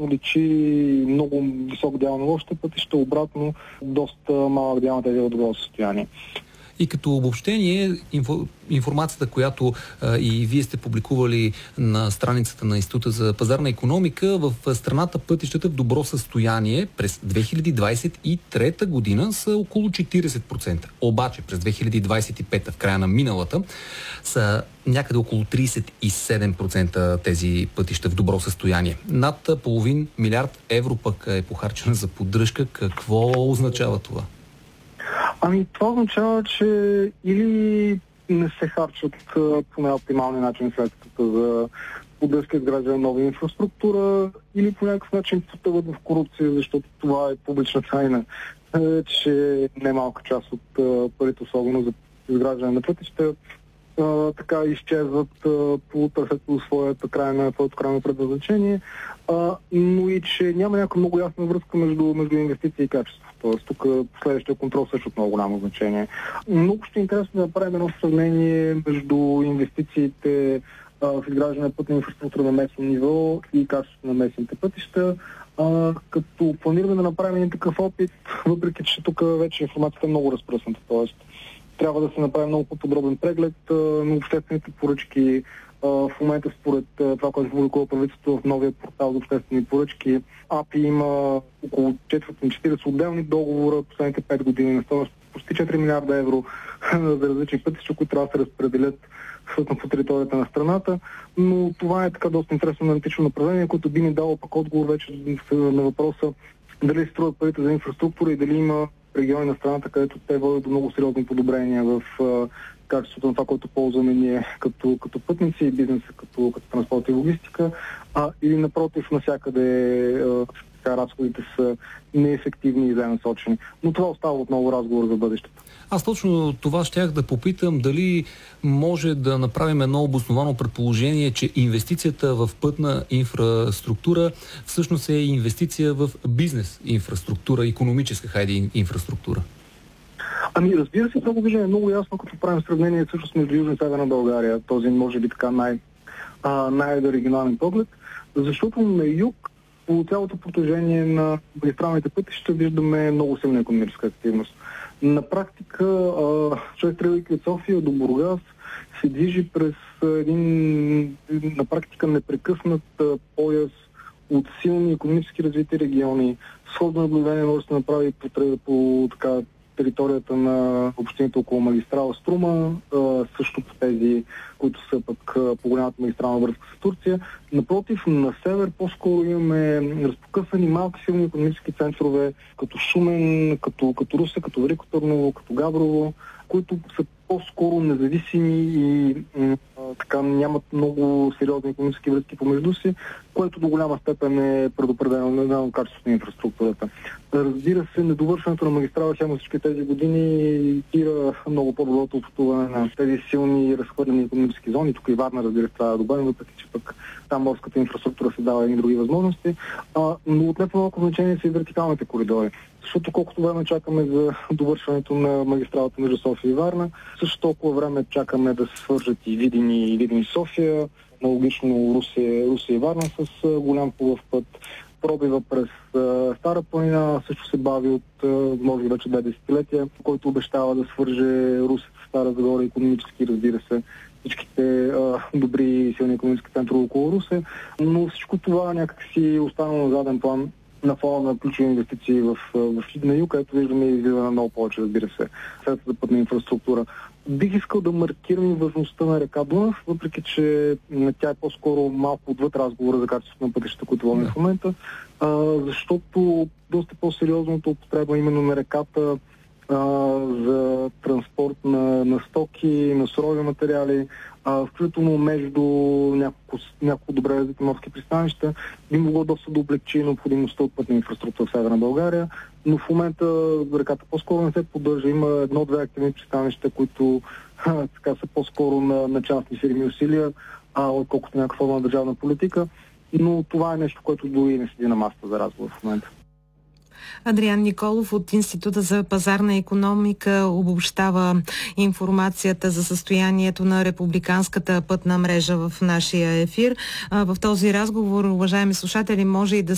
ясно личи много висок дял на лошите пътища, обратно доста малък дял на тези в добро състояние. И като обобщение, информацията, която и вие сте публикували на страницата на Института за пазарна икономика, в страната пътищата в добро състояние през 2023 година са около 40%. Обаче през 2025, в края на миналата, са някъде около 37% тези пътища в добро състояние. Над половин милиард евро пък е похарчена за поддръжка. Какво означава това? Това означава, че или не се харчат по най-оптималния начин средствата за поддръжка и изграждане на нова инфраструктура, или по някакъв начин потъват в корупция, защото това е публична тайна, че немалка част от парите, особено за изграждане на пътища, така изчезват по търсето своето крайно предназначение, но и че няма някаква много ясна връзка между инвестиции и качество. Тоест тук следващия контрол също от много голямо значение. Много ще е интересно да направим едно сравнение между инвестициите в изграждане на пътна инфраструктура на местно ниво и качеството на местните пътища. Като планираме да направим един такъв опит, въпреки че тук вече информацията е много разпръсната. Тоест трябва да се направи много по-подробен преглед на обществените поръчки. В момента, според това, което публикува правителството в новия портал за обществени поръчки, АПИ има около 440 отделни договора последните 5 години на стойност почти 4 милиарда евро за различни пътища, които трябва да се разпределят по територията на страната. Но това е така доста интересно аналитично направление, което би ни дало пък отговор вече на въпроса дали се строят парите за инфраструктура и дали има региони на страната, където те водят до много сериозни подобрения в качеството на това, което ползваме ние като пътници и бизнеса като транспорт и логистика, или напротив, навсякъде разходите са неефективни и зленасочени. Но това остава отново разговор за бъдещето. Аз точно това щях да попитам, дали може да направим едно обосновано предположение, че инвестицията в пътна инфраструктура всъщност е инвестиция в бизнес инфраструктура, икономическа инфраструктура. Разбира се, това го виждаме много ясно, като правим сравнение всъщност между Южна и Северна България. Този може би така най-регионален поглед, защото на юг по цялото протежение на магистралните пътища виждаме много силна икономическа активност. На практика човек тръгвайки от София до Бургас се движи през един на практика непрекъснат пояс от силни икономически развити региони. Сходно наблюдение може да се направи по територията на общините около магистрала Струма, също по тези, които са пък по голямата магистрална връзка с Турция. Напротив, на север по-скоро имаме разпокъсани малки силни икономически центрове, като Шумен, като Русе, като Велико Търново, като Габрово, които са по-скоро независими и така нямат много сериозни икономически връзки помежду си, което до голяма степен е предопределено на качеството на инфраструктурата. Разбира се, недовършването на магистрала Хемус всички тези години тира много по-доброто отпътуване на тези силни и разхвърлени икономически зони. Тук и Варна, разбира се, трябва да добавим, въпреки че пък там морската инфраструктура се дава и други възможности. Но от не по-малко значение са и вертикалните коридори. Защото колкото време чакаме за довършването на магистралата между София и Варна, също толкова време чакаме да се свържат и Видин и София, аналогично Русе и Варна с голям хубав път. Пробива през Стара планина също се бави от може би вече 2 десетилетия, който обещава да свърже Русе с Стара Загора икономически, разбира се, всичките добри и силни икономически центрове около Русе, но всичко това някакси останало на заден план на фона на ключови инвестиции в на юг, където виждаме и излизане на много повече, разбира се, средства за пътна инфраструктура. Бих искал да маркирам важността на река Дунав, въпреки че тя е по-скоро малко отвъд разговора за качеството на пътищата, които водим в момента, защото доста по-сериозното употреба именно на реката за транспорт на стоки, на сурови материали, включително между няколко добре развити морски пристанища, би могло доста да облегчи необходимостта от пътна инфраструктура в Северна България, но в момента реката по-скоро не се поддържа. Има 1-2 активни пристанища, които така са по-скоро на частни фирми усилия, отколкото някаква форма на държавна политика, но това е нещо, което дори не седи на масата за разговор в момента. Адриан Николов от Института за пазарна икономика обобщава информацията за състоянието на републиканската пътна мрежа в нашия ефир. В този разговор, уважаеми слушатели, може и да